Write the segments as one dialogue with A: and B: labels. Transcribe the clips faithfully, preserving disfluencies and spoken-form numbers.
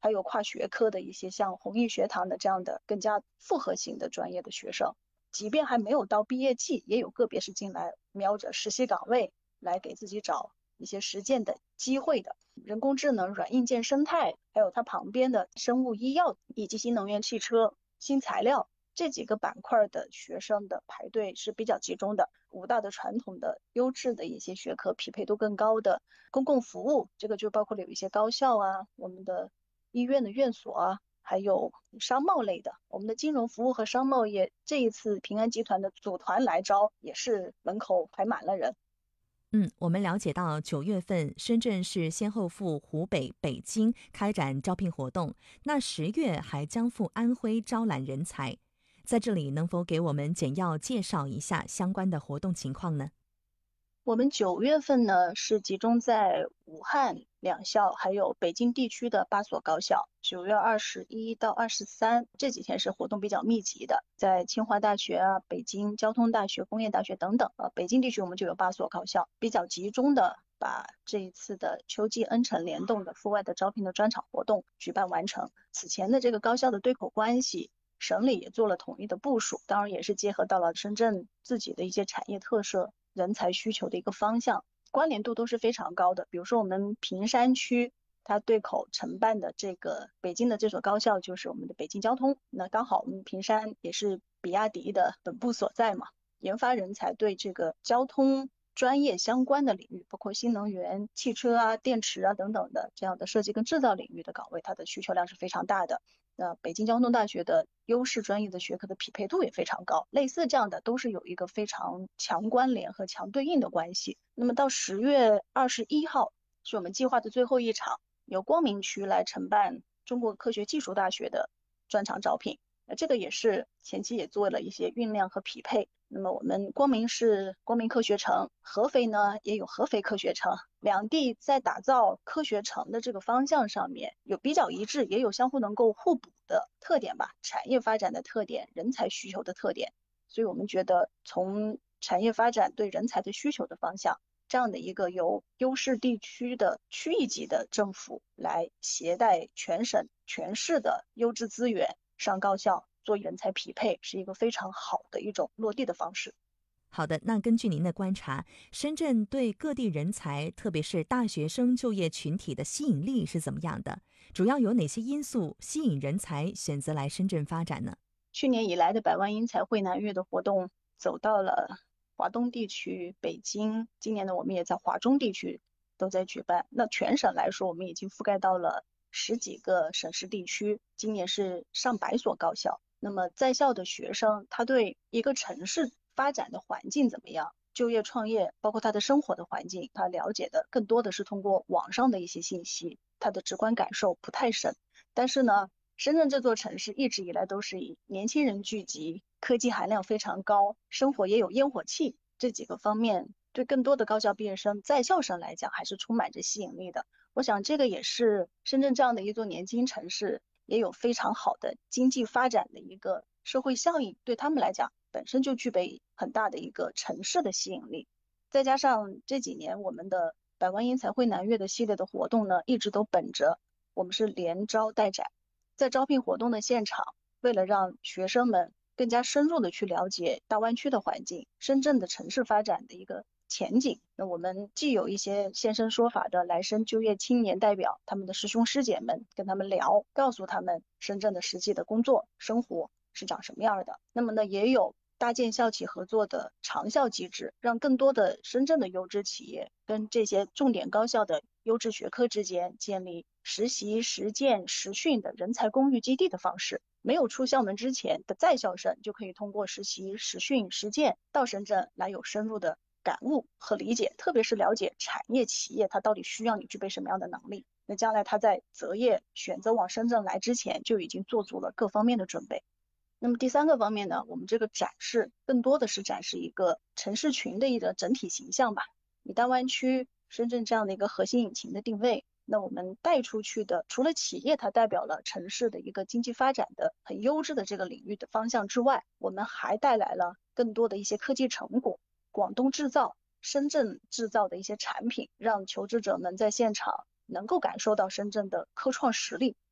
A: 还有跨学科的一些像弘毅学堂的这样的更加复合型的专业的学生，即便还没有到毕业季，也有个别是进来瞄着实习岗位来给自己找一些实践的机会的。人工智能、软硬件生态，还有它旁边的生物医药以及新能源汽车、新材料这几个板块的学生的排队是比较集中的。五大的传统的优质的一些学科匹配度更高的公共服务，这个就包括了有一些高校啊，我们的医院的院所啊，还有商贸类的，我们的金融服务和商贸业这一次平安集团的组团来招，也是门口排满了人。
B: 嗯，我们了解到九月份深圳市先后赴湖北、北京开展招聘活动，那十月还将赴安徽招揽人才。在这里能否给我们简要介绍一下相关的活动情况呢？
A: 我们九月份呢是集中在武汉两校，还有北京地区的八所高校。九月二十一到二十三这几天是活动比较密集的，在清华大学啊、北京交通大学、工业大学等等。呃，北京地区我们就有八所高校，比较集中的把这一次的秋季恩城联动的赴外的招聘的专场活动举办完成。此前的这个高校的对口关系，省里也做了统一的部署，当然也是结合到了深圳自己的一些产业特色、人才需求的一个方向，关联度都是非常高的。比如说我们坪山区，它对口承办的这个北京的这所高校就是我们的北京交通，那刚好我们坪山也是比亚迪的本部所在嘛，研发人才对这个交通专业相关的领域，包括新能源、汽车啊、电池啊等等的这样的设计跟制造领域的岗位，它的需求量是非常大的。那北京交通大学的优势专业的学科的匹配度也非常高，类似这样的都是有一个非常强关联和强对应的关系。那么到十月二十一号是我们计划的最后一场，由光明区来承办中国科学技术大学的专场招聘。那这个也是前期也做了一些酝酿和匹配。那么我们光明是光明科学城，合肥呢也有合肥科学城，两地在打造科学城的这个方向上面有比较一致，也有相互能够互补的特点吧，产业发展的特点，人才需求的特点。所以我们觉得从产业发展对人才的需求的方向，这样的一个由优势地区的区域级的政府来携带全省全市的优质资源上高校做人才匹配，是一个非常好的一种落地的方式。
B: 好的，那根据您的观察，深圳对各地人才，特别是大学生就业群体的吸引力是怎么样的？主要有哪些因素吸引人才选择来深圳发展呢？
A: 去年以来的百万英才汇南粤的活动走到了华东地区、北京，今年呢我们也在华中地区都在举办。那全省来说，我们已经覆盖到了十几个省市地区，今年是上百所高校。那么在校的学生，他对一个城市发展的环境怎么样？就业创业，包括他的生活的环境，他了解的更多的是通过网上的一些信息，他的直观感受不太深。但是呢，深圳这座城市一直以来都是以年轻人聚集、科技含量非常高、生活也有烟火气这几个方面，对更多的高校毕业生、在校生来讲，还是充满着吸引力的。我想这个也是深圳这样的一座年轻城市也有非常好的经济发展的一个社会效应，对他们来讲本身就具备很大的一个城市的吸引力。再加上这几年我们的百万英才汇南粤的系列的活动呢，一直都本着我们是连招带展，在招聘活动的现场，为了让学生们更加深入的去了解大湾区的环境、深圳的城市发展的一个前景，那我们既有一些现身说法的来生就业青年代表，他们的师兄师姐们跟他们聊，告诉他们深圳的实际的工作生活是长什么样的。那么呢，也有搭建校企合作的长校机制，让更多的深圳的优质企业跟这些重点高校的优质学科之间建立实习、实践、实训的人才公寓基地的方式。没有出校门之前的在校生就可以通过实习、实训、实践到深圳来有深入的感悟和理解，特别是了解产业企业它到底需要你具备什么样的能力。那将来他在择业选择往深圳来之前，就已经做足了各方面的准备。那么第三个方面呢，我们这个展示更多的是展示一个城市群的一个整体形象吧。以大湾区、深圳这样的一个核心引擎的定位，那我们带出去的，除了企业它代表了城市的一个经济发展的很优质的这个领域的方向之外，我们还带来了更多的一些科技成果，广东制造、深圳制造的一些产品，让求职者们在现场能够感受到深圳的科创实力。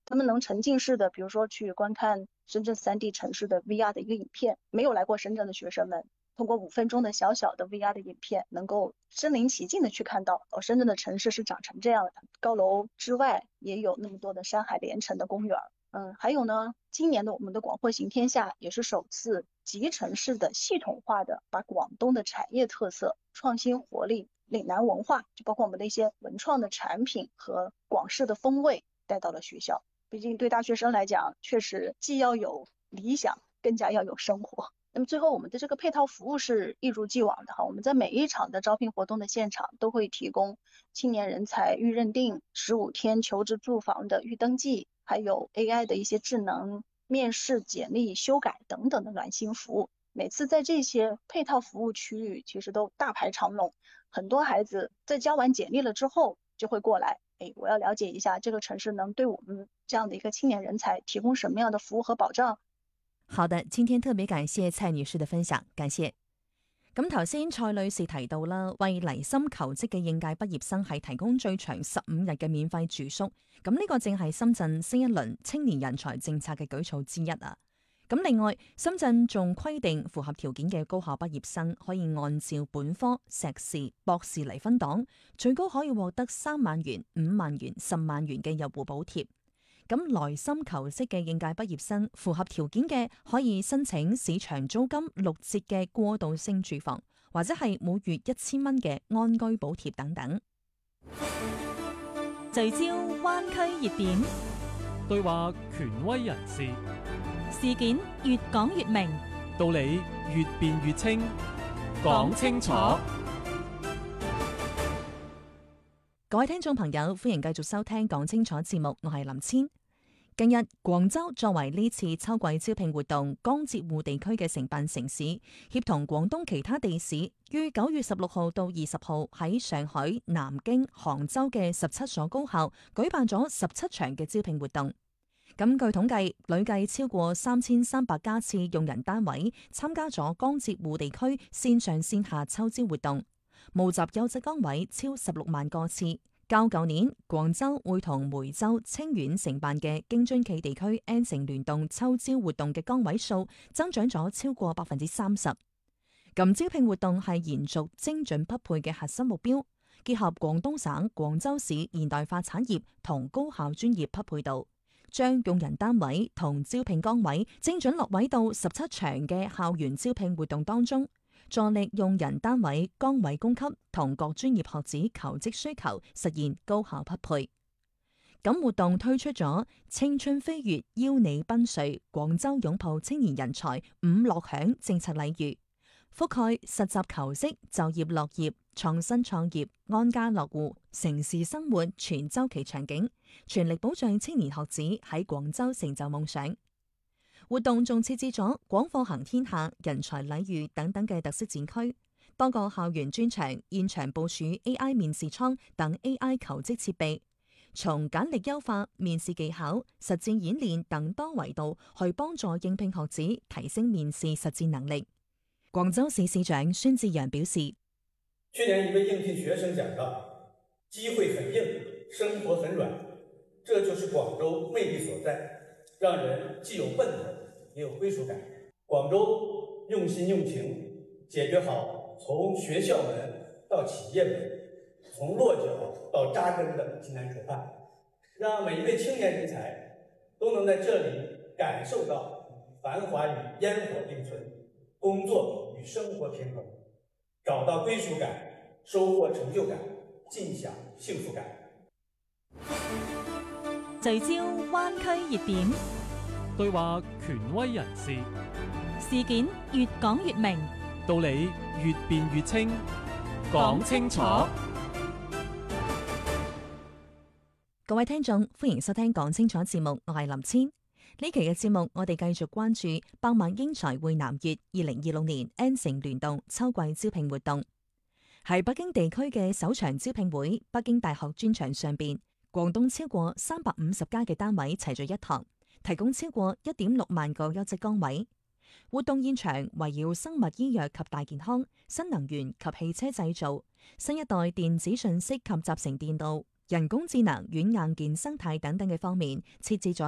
A: 他们能沉浸式的，比如说去观看深圳 三 D 城市的 V R 的一个影片，没有来过深圳的学生们，通过五分钟的小小的 V R 的影片，能够身临其境的去看到，哦，深圳的城市是长成这样的。高楼之外也有那么多的山海连成的公园。嗯，还有呢，今年的我们的广货行天下也是首次集成式的系统化的把广东的产业特色、创新活力、岭南文化，就包括我们的一些文创的产品和广式的风味带到了学校。毕竟对大学生来讲，确实既要有理想，更加要有生活。那么最后，我们的这个配套服务是一如既往的哈，我们在每一场的招聘活动的现场都会提供青年人才预认定、十五天求职住房的预登记，还有 A I 的一些智能面试、简历修改等等的暖心服务。每次在这些配套服务区域，其实都大排长龙，很多孩子在交完简历了之后就会过来。哎，我要了解一下这个城市能对我们这样的一个青年人才提供什么样的服务和保障。
B: 好的，今天特別感謝蔡女士嘅分享，感謝。咁頭先蔡女士提到啦，為離心求職嘅應屆畢業生係提供最長十五日嘅免費住宿，咁呢個正係深圳新一輪青年人才政策嘅舉措之一啊。咁另外，深圳仲規定符合條件嘅高校畢業生可以按照本科、碩士、博士嚟分檔，最高可以獲得三萬元、五萬元、十萬元嘅入戶補貼。咁來心求職嘅應屆畢業生符合條件嘅，可以申請市場租金六折嘅過渡性住房，或者係每月一千蚊嘅安居補貼等等。
C: 聚焦灣區熱點，
D: 對話權威人士，
C: 事件越講越明，
D: 道理越辯越清，講清楚。
B: 各位聽眾朋友，歡迎繼續收聽講清楚節目，我係林千。近日，廣州作為呢次秋季招聘活動江浙滬地區嘅承辦城市，協同廣東其他地市，於九月十六號到二十號喺上海、南京、杭州嘅十七所高校舉辦咗十七場嘅招聘活動。咁據統計，累計超過三千三百家次用人單位參加咗江浙滬地區線上線下秋招活動，募集優質崗位超十六萬個次。較舊年廣州會同梅州、清遠承辦嘅京津冀地區 N 城聯動秋招活動嘅崗位數增長咗超過百分之三十。咁招聘活動係延續精準匹配嘅核心目標，結合廣東省、廣州市現代化產業同高校專業匹配度，將用人單位同招聘崗位精準落位到十七場嘅校園招聘活動當中，助力用人單位崗位供給同各專業學子求職需求實現高效匹配。咁活動推出咗青春飛躍邀你奔瑞廣州擁抱青年人才五樂享政策禮遇，覆蓋實習求職、就業樂業、創新創業、安家落戶、城市生活全周期場景，全力保障青年學子喺廣州成就夢想。活動仲設置咗廣貨行天下、人才禮遇等等嘅特色展區，多個校園專場現場部署 A I 面試艙等 A I 求職設備，從簡歷優化、面試技巧、實戰演練等多維度去幫助應聘學子提升面試實戰能力。廣州市市長孫志陽表示：
E: 去年一位應聘學生講到，機會很硬，生活很軟，這就是廣州魅力所在，讓人既有奔頭，也有歸屬感。廣州用心用情，解決好從學校門到企業門，從落腳到扎根的艱難處辦，讓每一位青年人才都能在這裡感受到繁華與煙火並存，工作與生活平衡，找到歸屬感，收穫成就感，盡享幸福感。
C: 聚焦灣區熱點，
D: 對話權威人士，
C: 事件越講越明，
D: 道理越辯越清，講清楚。
B: 各位聽眾，歡迎收聽講清楚節目，我係林千。呢期嘅節目，我哋繼續關注百萬英才匯南粵二零二六年 N 城聯動秋季招聘活動。喺北京地區嘅首場招聘會，北京大學專場上邊，廣東超過三百五十家嘅單位齊聚一堂，提供超過一點六萬個優質崗位。活動現場圍繞生物醫藥及大健康、新能源及汽車製造、新一代電子信息及集成電路、 人工智能、軟硬件生態等等嘅方面設置咗